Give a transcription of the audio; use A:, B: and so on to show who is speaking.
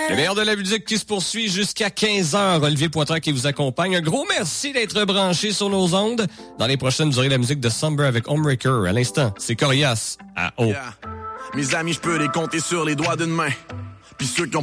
A: Le meilleur de la musique qui se poursuit jusqu'à 15h. Olivier Poitras qui vous accompagne. Un gros merci d'être branché sur nos ondes. Dans les prochaines, vous aurez la musique de Summer avec Homebreaker. À l'instant, c'est Corias à O.
B: Yeah. Mes amis, je peux les compter sur les doigts d'une main. Puis ceux qui ont